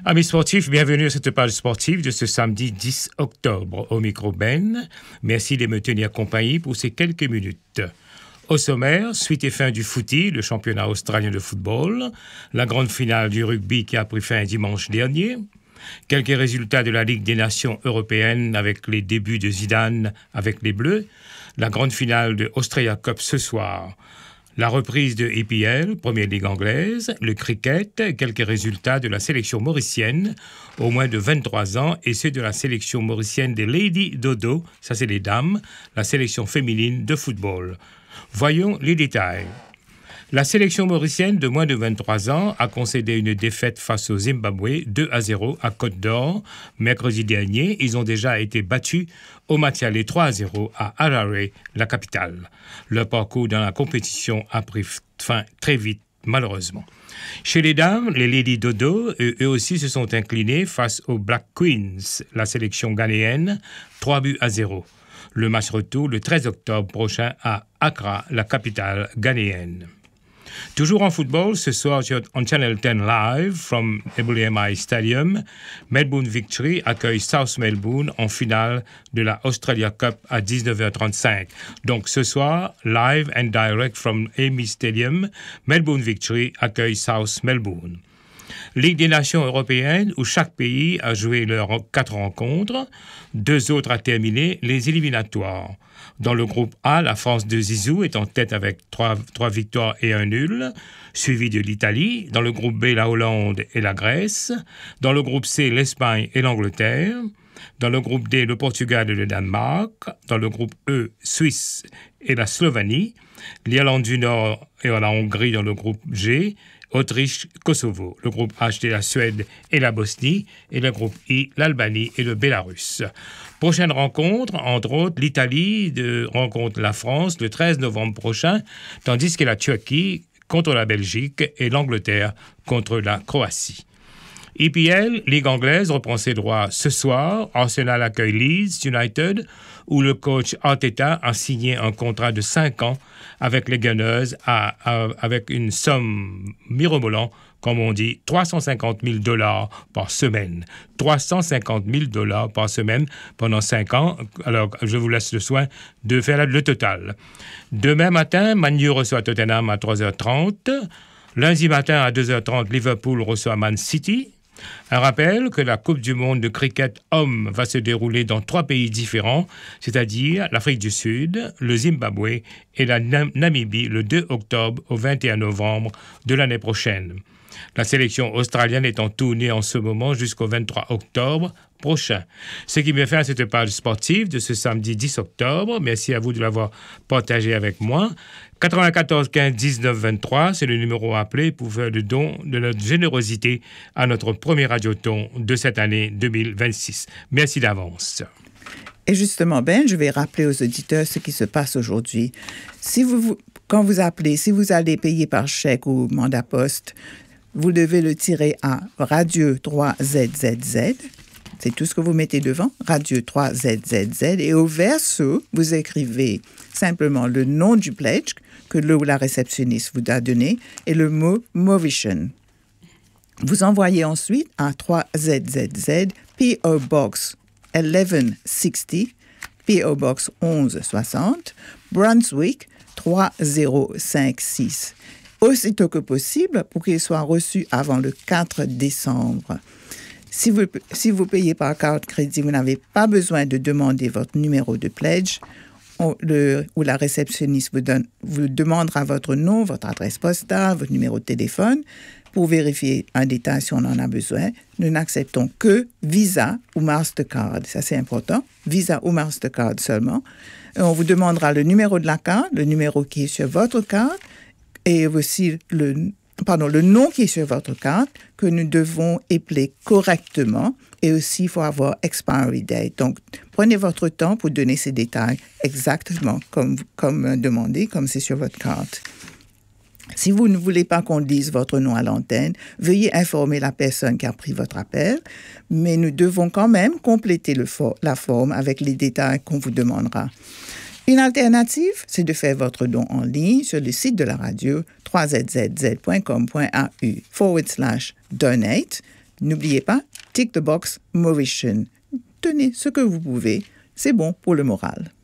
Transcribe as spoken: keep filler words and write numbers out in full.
Amis sportifs, bienvenue à cette page sportive de ce samedi dix octobre. Au micro Ben, merci de me tenir compagnie pour ces quelques minutes. Au sommaire, suite et fin du footy, le championnat australien de football, la grande finale du rugby qui a pris fin dimanche dernier, quelques résultats de la Ligue des Nations européennes avec les débuts de Zidane avec les Bleus, la grande finale de Australia Cup ce soir, la reprise de E P L, première ligue anglaise, le cricket, quelques résultats de la sélection mauricienne, au moins de vingt-trois ans, et ceux de la sélection mauricienne des Lady Dodo, ça c'est les dames, la sélection féminine de football. Voyons les détails. La sélection mauricienne de moins de vingt-trois ans a concédé une défaite face au Zimbabwe deux à zéro à Côte d'Or. Mercredi dernier, ils ont déjà été battus au match aller trois à zéro à Harare, la capitale. Leur parcours dans la compétition a pris fin très vite, malheureusement. Chez les dames, les Lady Dodo, eux, eux aussi se sont inclinés face aux Black Queens, la sélection ghanéenne, trois buts à zéro. Le match retour le treize octobre prochain à Accra, la capitale ghanéenne. Toujours en football, ce soir on Channel dix Live from W M I Stadium, Melbourne Victory accueille South Melbourne en finale de la Australia Cup à dix-neuf heures trente-cinq. Donc ce soir, live and direct from A M I Stadium, Melbourne Victory accueille South Melbourne. Ligue des Nations européennes où chaque pays a joué leurs quatre rencontres, deux autres à terminer les éliminatoires. Dans le groupe A, la France de Zizou est en tête avec trois, trois victoires et un nul, suivi de l'Italie. Dans le groupe B, la Hollande et la Grèce. Dans le groupe C, l'Espagne et l'Angleterre. Dans le groupe D, le Portugal et le Danemark. Dans le groupe E, Suisse et la Slovénie. L'Irlande du Nord et la Hongrie dans le groupe G. Autriche, Kosovo. Le groupe H, la Suède et la Bosnie. Et le groupe I, l'Albanie et le Bélarus. Prochaine rencontre, entre autres, l'Italie de, rencontre la France le treize novembre prochain, tandis que la Turquie contre la Belgique et l'Angleterre contre la Croatie. E P L, Ligue anglaise, reprend ses droits ce soir. Arsenal accueille Leeds United, où le coach Arteta a signé un contrat de cinq ans avec les Gunners à, à, avec une somme mirobolante, comme on dit, trois cent cinquante mille dollars par semaine. trois cent cinquante mille dollars par semaine pendant cinq ans. Alors, je vous laisse le soin de faire le total. Demain matin, Man U reçoit Tottenham à trois heures trente. Lundi matin à deux heures trente, Liverpool reçoit Man City. Un rappel que la Coupe du monde de cricket homme va se dérouler dans trois pays différents, c'est-à-dire l'Afrique du Sud, le Zimbabwe et la Nam- Namibie le deux octobre au vingt et un novembre de l'année prochaine. La sélection australienne est en tournée en ce moment jusqu'au vingt-trois octobre prochain. Ce qui me fait à cette page sportive de ce samedi dix octobre. Merci à vous de l'avoir partagé avec moi. quatre-vingt-quatorze quinze dix-neuf vingt-trois, c'est le numéro à appeler pour faire le don de notre générosité à notre premier radioton de cette année deux mille vingt-six. Merci d'avance. Et justement, Ben, je vais rappeler aux auditeurs ce qui se passe aujourd'hui. Si vous, quand vous appelez, si vous allez payer par chèque ou mandat poste, vous devez le tirer à Radio trois Z Z Z. C'est tout ce que vous mettez devant, Radio trois Z Z Z. Et au verso, vous écrivez simplement le nom du pledge que le ou la réceptionniste vous a donné et le mot Mauritian. Vous envoyez ensuite à trois Z Z Z, P O Box mille soixante, P O Box onze soixante, Brunswick trois zéro cinq six. Aussitôt que possible pour qu'il soit reçu avant le quatre décembre. Si vous, si vous payez par carte crédit, vous n'avez pas besoin de demander votre numéro de pledge on, le, ou la réceptionniste vous, donne, vous demandera votre nom, votre adresse postale, votre numéro de téléphone pour vérifier un détail si on en a besoin. Nous n'acceptons que Visa ou Mastercard. Ça, c'est important. Visa ou Mastercard seulement. Et on vous demandera le numéro de la carte, le numéro qui est sur votre carte, et aussi le, pardon, le nom qui est sur votre carte que nous devons épeler correctement. Et aussi, il faut avoir expiry date. Donc, prenez votre temps pour donner ces détails exactement comme, comme demandé, comme c'est sur votre carte. Si vous ne voulez pas qu'on dise votre nom à l'antenne, veuillez informer la personne qui a pris votre appel, mais nous devons quand même compléter le for- la forme avec les détails qu'on vous demandera. Une alternative, c'est de faire votre don en ligne sur le site de la radio trois z z z point com point a u forward slash donate, N'oubliez pas, tick the box Mauritian. Tenez ce que vous pouvez, c'est bon pour le moral.